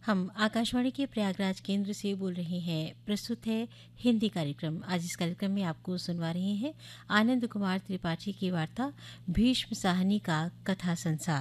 हम आकाशवाणी के प्रयागराज केंद्र से बोल रहे हैं। प्रस्तुत है हिंदी कार्यक्रम। आज इस कार्यक्रम में आपको सुनवा रहे हैं आनंद कुमार त्रिपाठी की वार्ता भीष्म साहनी का कथा संसार।